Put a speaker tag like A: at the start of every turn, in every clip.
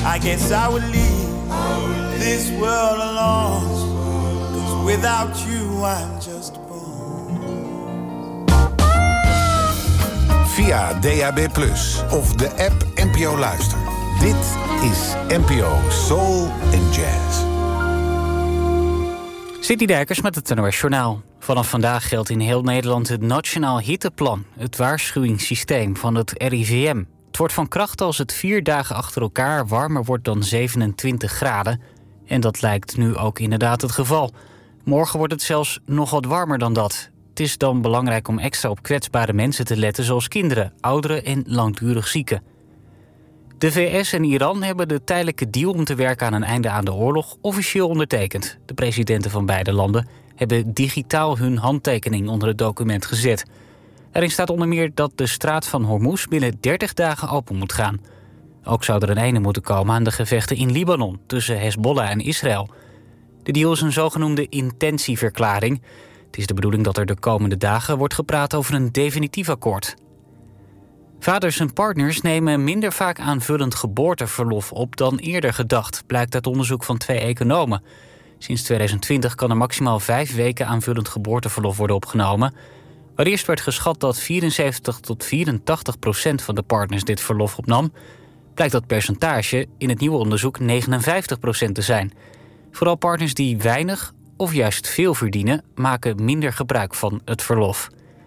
A: I guess I would leave this world alone. 'Cause without you I'm just born.
B: Via DAB+ of de app NPO Luister. Dit is NPO Soul and Jazz.
C: Sidney Dijkers met het NOS Journaal. Vanaf vandaag geldt in heel Nederland het Nationaal Hitteplan, het waarschuwingssysteem van het RIVM. Het wordt van kracht als het 4 dagen achter elkaar warmer wordt dan 27 graden. En dat lijkt nu ook inderdaad het geval. Morgen wordt het zelfs nog wat warmer dan dat. Het is dan belangrijk om extra op kwetsbare mensen te letten, zoals kinderen, ouderen en langdurig zieken. De VS en Iran hebben de tijdelijke deal om te werken aan een einde aan de oorlog officieel ondertekend. De presidenten van beide landen hebben digitaal hun handtekening onder het document gezet. Erin staat onder meer dat de straat van Hormuz binnen 30 dagen open moet gaan. Ook zou er een einde moeten komen aan de gevechten in Libanon tussen Hezbollah en Israël. De deal is een zogenoemde intentieverklaring. Het is de bedoeling dat er de komende dagen wordt gepraat over een definitief akkoord. Vaders en partners nemen minder vaak aanvullend geboorteverlof op dan eerder gedacht, blijkt uit onderzoek van 2 economen. Sinds 2020 kan er maximaal 5 weken aanvullend geboorteverlof worden opgenomen. Waar eerst werd geschat dat 74 tot 84% van de partners dit verlof opnam, blijkt dat percentage in het nieuwe onderzoek 59% te zijn. Vooral partners die weinig of juist veel verdienen, maken minder gebruik van het verlof.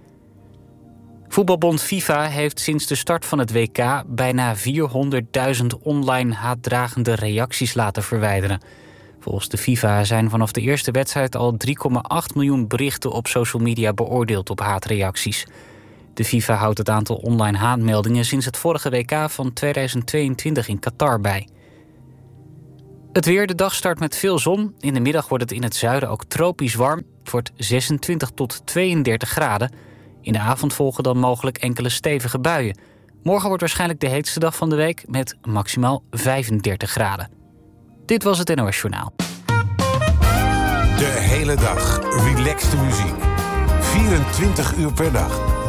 C: Voetbalbond FIFA heeft sinds de start van het WK bijna 400.000 online haatdragende reacties laten verwijderen. Volgens de FIFA zijn vanaf de eerste wedstrijd al 3,8 miljoen berichten op social media beoordeeld op haatreacties. De FIFA houdt het aantal online haatmeldingen sinds het vorige WK van 2022 in Qatar bij. Het weer, de dag start met veel zon. In de middag wordt het in het zuiden ook tropisch warm. Het wordt 26 tot 32 graden. In de avond volgen dan mogelijk enkele stevige buien. Morgen wordt waarschijnlijk de heetste dag van de week met maximaal 35 graden. Dit was het NOS Journaal.
B: De hele dag relaxte muziek. 24 uur per dag.